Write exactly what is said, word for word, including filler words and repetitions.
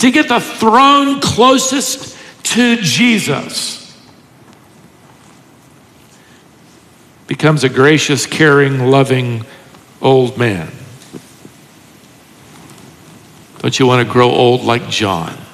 to get the throne closest to Jesus, becomes a gracious, caring, loving old man. Don't you want to grow old like John?